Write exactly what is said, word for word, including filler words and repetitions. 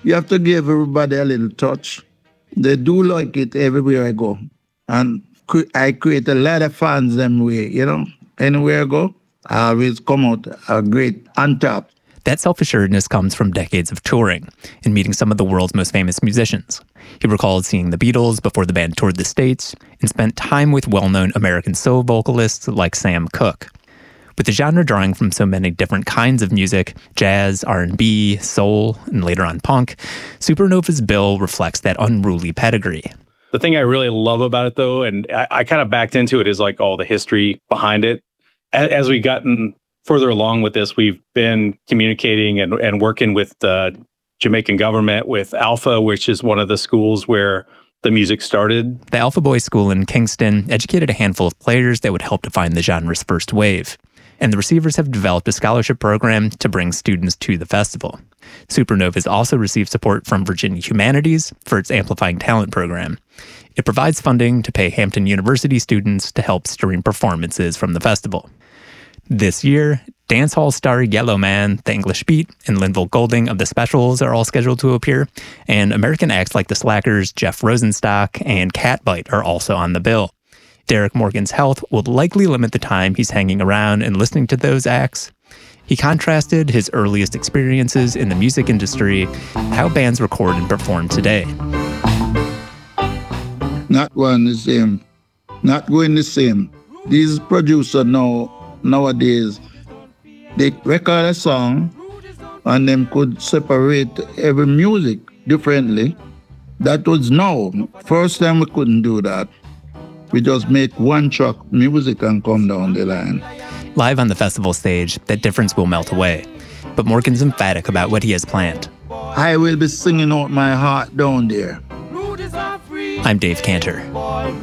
You have to give everybody a little touch. They do like it everywhere I go. And cre- I create a lot of fans them way, you know. Anywhere I go, I always come out a great on top. That self-assuredness comes from decades of touring and meeting some of the world's most famous musicians. He recalled seeing the Beatles before the band toured the States and spent time with well-known American soul vocalists like Sam Cooke. With the genre drawing from so many different kinds of music, jazz, R and B, soul, and later on punk, Supernova's bill reflects that unruly pedigree. The thing I really love about it, though, and I, I kind of backed into it, is like all the history behind it. As, as we've gotten further along with this, we've been communicating and, and working with the Jamaican government, with Alpha, which is one of the schools where the music started. The Alpha Boy School in Kingston educated a handful of players that would help define the genre's first wave. And the Receivers have developed a scholarship program to bring students to the festival. Supernova's also received support from Virginia Humanities for its Amplifying Talent program. It provides funding to pay Hampton University students to help stream performances from the festival. This year, dancehall star Yellowman, The English Beat, and Linville Golding of The Specials are all scheduled to appear, and American acts like The Slackers, Jeff Rosenstock, and Catbite are also on the bill. Derek Morgan's health will likely limit the time he's hanging around and listening to those acts. He contrasted his earliest experiences in the music industry, how bands record and perform today. Not one the same. Not going the same. These producers now, nowadays, they record a song and them could separate every music differently. That was now. First time we couldn't do that. We just make one track music and come down the line. Live on the festival stage, that difference will melt away. But Morgan's emphatic about what he has planned. I will be singing out my heart down there. I'm Dave Cantor.